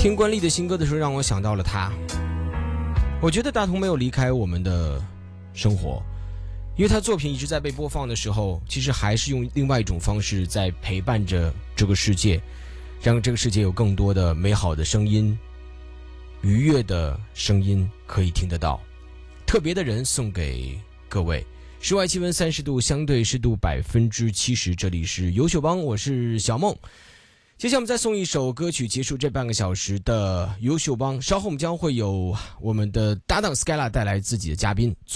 听关丽的新歌的时候，让我想到了他。我觉得大同没有离开我们的生活，因为他作品一直在被播放的时候，其实还是用另外一种方式在陪伴着这个世界，让这个世界有更多的美好的声音，愉悦的声音可以听得到。特别的人送给各位。室外气温30度，相对湿度70%。这里是优秀帮，我是小梦。接下来我们再送一首歌曲，结束这半个小时的优秀帮。稍后我们将会有我们的搭档 Skyla 带来自己的嘉宾。